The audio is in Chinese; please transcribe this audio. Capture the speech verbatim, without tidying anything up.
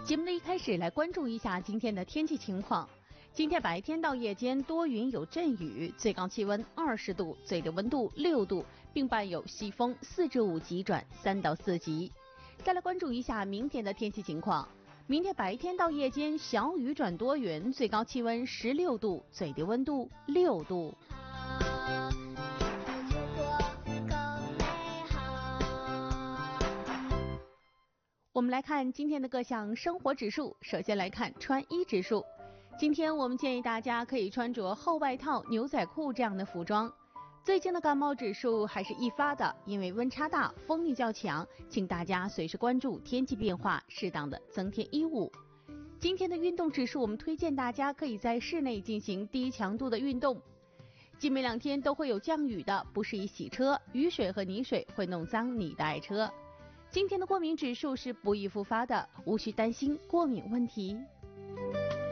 节目的一开始，来关注一下今天的天气情况。今天白天到夜间多云有阵雨，最高气温二十度，最低温度六度，并伴有西风四至五级转三到四级。再来关注一下明天的天气情况。明天白天到夜间小雨转多云，最高气温十六度，最低温度六度。我们来看今天的各项生活指数。首先来看穿衣指数。今天我们建议大家可以穿着厚外套、牛仔裤这样的服装。最近的感冒指数还是易发的，因为温差大，风力较强，请大家随时关注天气变化，适当的增添衣物。今天的运动指数，我们推荐大家可以在室内进行低强度的运动。今明两天都会有降雨的，不适宜洗车，雨水和泥水会弄脏你的爱车。今天的过敏指数是不易复发的，无需担心过敏问题。